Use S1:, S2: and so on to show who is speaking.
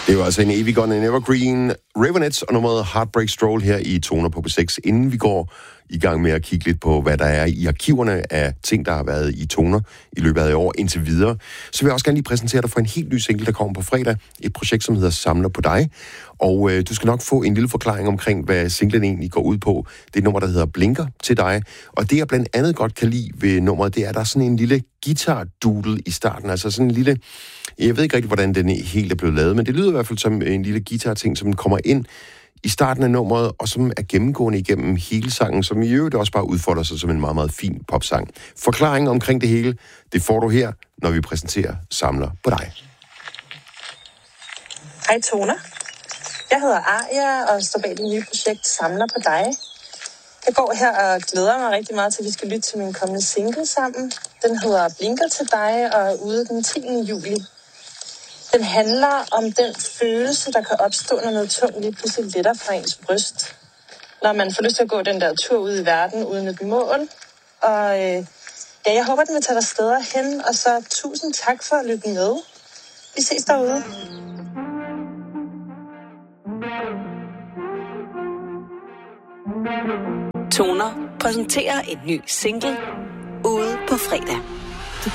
S1: Det var altså en evigående Evergreen, Raveonettes og nummeret Heartbreak Stroll her i Toner på P6. Inden vi går i gang med at kigge lidt på, hvad der er i arkiverne af ting, der har været i Toner i løbet af år indtil videre, så vil jeg også gerne lige præsentere dig for en helt ny single, der kommer på fredag. Et projekt, som hedder Samler på dig. Og du skal nok få en lille forklaring omkring, hvad singlen egentlig går ud på. Det er et nummer, der hedder Blinker til dig. Og det, jeg blandt andet godt kan lide ved nummeret, det er, at der er sådan en lille guitar-doodle i starten. Altså sådan en lille... Jeg ved ikke rigtig, hvordan den helt er blevet lavet, men det lyder i hvert fald som en lille guitar-ting, som kommer ind i starten af nummeret, og som er gennemgående igennem hele sangen, som i øvrigt også bare udfolder sig som en meget, meget fin popsang. Forklaringen omkring det hele, det får du her, når vi præsenterer Samler på dig.
S2: Hej Tona. Jeg hedder Aria og står bag det nye projekt Samler på dig. Jeg går her og glæder mig rigtig meget til, at vi skal lytte til min kommende single sammen. Den hedder Blinker til dig og er ude den 10. juli. Den handler om den følelse, der kan opstå, når noget tungt lige pludselig letter fra ens bryst. Når man får lyst til at gå den der tur ud i verden uden et mål. Og jeg håber, den vil tage dig steder hen. Og så tusind tak for at lytte med. Vi ses derude.
S3: Toner præsenterer en ny single ude på fredag.